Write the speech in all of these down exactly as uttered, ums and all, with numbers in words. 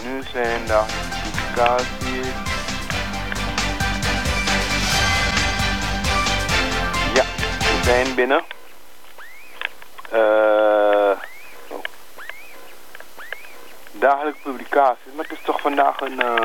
nu zijn de notificaties. Ja, we zijn binnen. Uh, oh. Dagelijkse publicaties, maar het is toch vandaag een... Uh,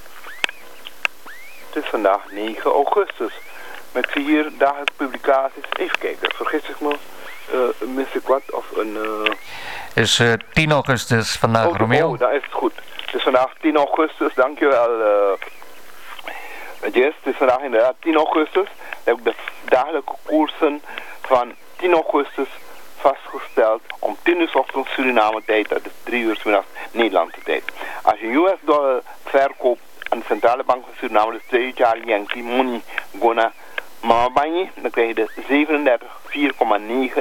het is vandaag negen augustus. Met zie hier dagelijkse publicaties. Even kijken, vergis ik me. Uh, mis ik wat of een... Uh... Het is uh, tien augustus vandaag, oh, Romeo. Oh, dat is het goed. Het is vandaag tien augustus, dankjewel. Uh, yes, het is vandaag inderdaad tien augustus. Dan heb ik de dagelijkse koersen van tien augustus vastgesteld om tien uur 's ochtends Suriname tijd, dat is drie uur 's middags Nederlandse tijd. Als je een U S dollar verkoopt aan de Centrale Bank van Suriname, dus twee jaar Yankee Money Gona Mamabanyi, dan krijg je de zevenendertig komma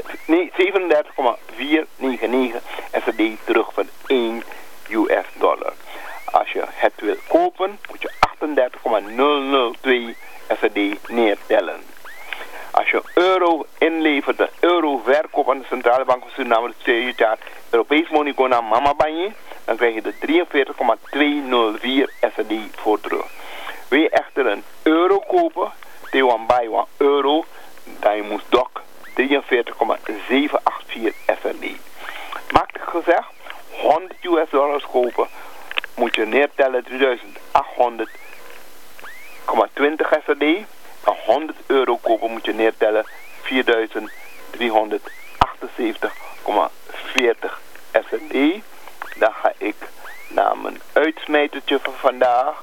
vier negen negen S D terug van één U S dollar. Als je het wil kopen, moet je achtendertig komma nul nul twee S D neertellen. Als je euro inlevert, de euro verkoopt aan de Centrale Bank van Suriname, dus twee jaar Europees Money Gona Mamabanyi, dan krijg je de drieënveertig komma tweehonderdvier vier S D voor terug. Wil je echter een euro kopen, Tewan bij een euro, dan je moet dok drieënveertig komma zeven acht vier S D. Makkelijk gezegd, honderd U S dollars kopen, moet je neertellen drieduizend achthonderd komma twintig S D. En honderd euro kopen moet je neertellen vierduizend driehonderdachtenzeventig komma veertig S D. Dan ga ik naar mijn uitsmijtertje van vandaag.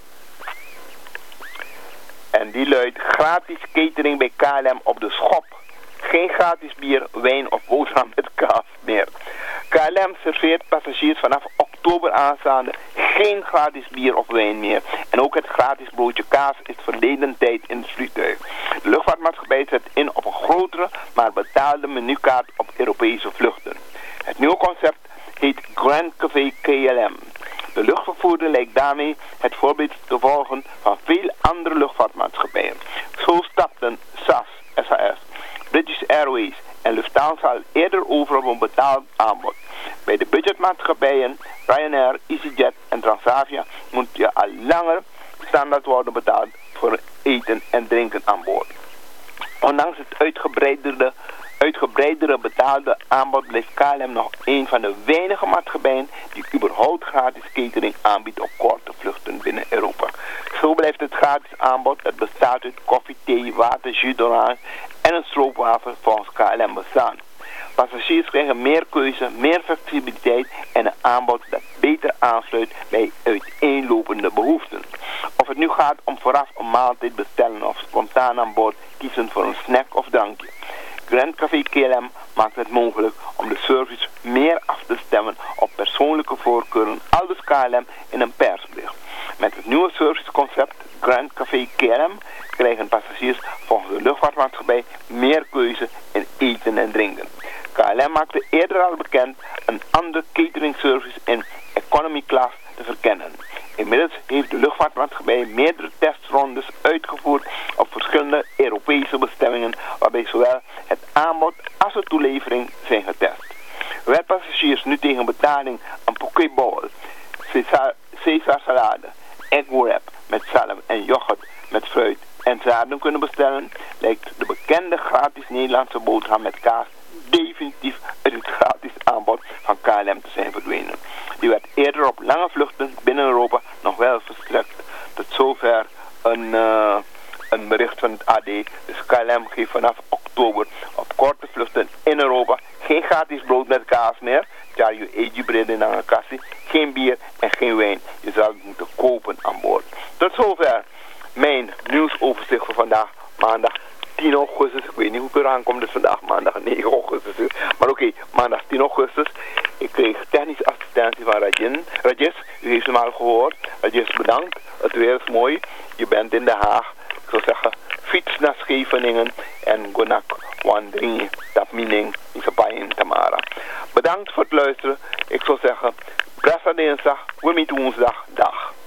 En die luidt gratis catering bij K L M op de schop. Geen gratis bier, wijn of boterham met kaas meer. K L M serveert passagiers vanaf oktober aanstaande geen gratis bier of wijn meer. En ook het gratis broodje kaas is verleden tijd in het vliegtuig. De luchtvaartmaatschappij zet in op een grotere, maar betaalde menukaart op Europese vluchten. Het nieuwe concept heet Grand Café K L M. De luchtvervoerder lijkt daarmee het voorbeeld te volgen van veel andere luchtvaartmaatschappijen. Zo stapten S A S, S A S, British Airways en Lufthansa al eerder over op een betaald aanbod. Bij de budgetmaatschappijen Ryanair, EasyJet en Transavia moet je al langer standaard worden betaald voor eten en drinken aan boord. Ondanks het uitgebreidere, uitgebreidere betaalde aanbod blijft K L M nog een van de weinige maatschappijen die überhaupt gratis catering aanbiedt op korte vluchten binnen Europa. Zo blijft het gratis aanbod, het bestaat uit koffie, thee, water, jus d'orange en een stroopwafel volgens K L M bestaan. Passagiers krijgen meer keuze, meer flexibiliteit en een aanbod dat beter aansluit bij uiteenlopende behoeften. Of het nu gaat om vooraf een maaltijd bestellen of spontaan aan boord kiezen voor een snack of drankje. Grand Café K L M maakt het mogelijk om de service meer af te stemmen op persoonlijke voorkeuren, aldus K L M in een persbericht. Met het nieuwe serviceconcept Grand Café K L M krijgen passagiers volgens de luchtvaartmaatschappij meer keuze in eten en drinken. K L M maakte eerder al bekend een andere catering service in economy class te verkennen. Inmiddels heeft de luchtvaartmaatschappij meerdere testrondes uitgevoerd op verschillende Europese bestemmingen, waarbij zowel het aanbod als de toelevering zijn getest. Waar passagiers nu tegen betaling een pokeball, Caesar, Caesar salade, egg wrap met zalm en yoghurt met fruit en zaden kunnen bestellen, lijkt de bekende gratis Nederlandse boterham met kaas definitief uit het gratis aanbod van K L M te zijn verdwenen. Die werd eerder op lange vluchten binnen Europa nog wel verstrekt. Tot zover een, uh, een bericht van het A D. Dus K L M geeft vanaf oktober op korte vluchten in Europa geen gratis brood met kaas meer. Ja, je eet je bread in een kassie. Geen bier en geen wijn. Je zou het moeten kopen aan boord. Tot zover mijn nieuwsoverzicht voor vandaag, maandag tien augustus. Ik weet niet hoe ik eraan kom, dus vandaag maandag negen augustus. Maar oké, okay, maandag tien augustus. Ik kreeg technische assistentie van Rajin. Rajes, u heeft hem al gehoord. Rajes, bedankt. Het weer is mooi. Je bent in Den Haag. Ik zou zeggen, fiets naar Scheveningen en gonak wandering, tapmining, Isapayin, Tamara. Bedankt voor het luisteren. Ik zou zeggen, Brassa dinsdag, we meet woensdag, dag.